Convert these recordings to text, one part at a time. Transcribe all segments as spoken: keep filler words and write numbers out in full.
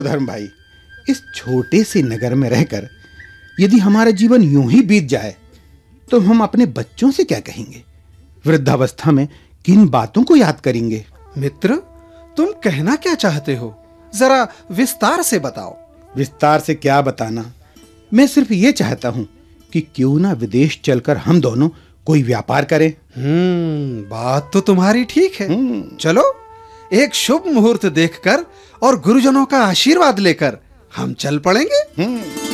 धर्म भाई, इस छोटे से नगर में रहकर यदि हमारा जीवन यूं ही बीत जाए तो हम अपने बच्चों से क्या कहेंगे? वृद्धावस्था में किन बातों को याद करेंगे? मित्र, तुम कहना क्या चाहते हो? जरा विस्तार से बताओ। विस्तार से क्या बताना, मैं सिर्फ ये चाहता हूं कि क्यों ना विदेश चलकर हम दोनों कोई व्यापार करें। हम्म बात तो तुम्हारी ठीक है। चलो, एक शुभ मुहूर्त देखकर और गुरुजनों का आशीर्वाद लेकर हम चल पड़ेंगे।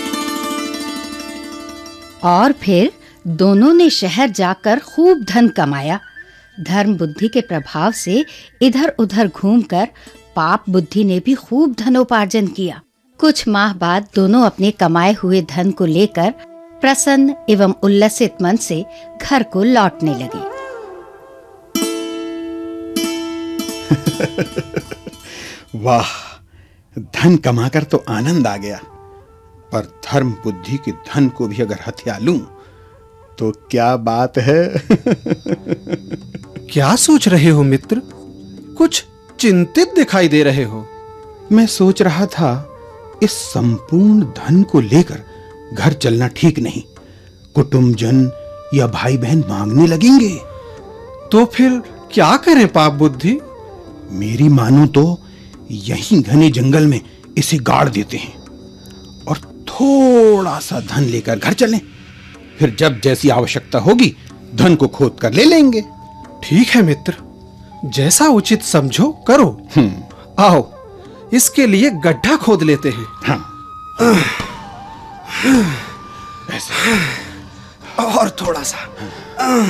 और फिर दोनों ने शहर जाकर खूब धन कमाया। धर्म बुद्धि के प्रभाव से इधर-उधर घूमकर पाप बुद्धि ने भी खूब धनोपार्जन किया। कुछ माह बाद दोनों अपने कमाए हुए धन को लेकर प्रसन्न एवं उल्लसित मन से घर को लौटने लगे। वाह, धन कमाकर तो आनंद आ गया, पर धर्म बुद्धि के धन को भी अगर हथिया लूं तो क्या बात है। क्या सोच रहे हो मित्र? कुछ चिंतित दिखाई दे रहे हो। मैं सोच रहा था, इस संपूर्ण धन को लेकर घर चलना ठीक नहीं। कुटुंबजन या भाई बहन मांगने लगेंगे। तो फिर क्या करें पाप बुद्धि? मेरी मानो तो यहीं घने जंगल में इसे गाड़ देते हैं और थोड़ा सा धन लेकर घर चलें। फिर जब जैसी आवश्यकता होगी धन को खोद कर ले लेंगे। ठीक है मित्र, जैसा उचित समझो करो। आओ, इसके लिए गड्ढा खोद लेते हैं। हाँ। ऐसे और थोड़ा सा।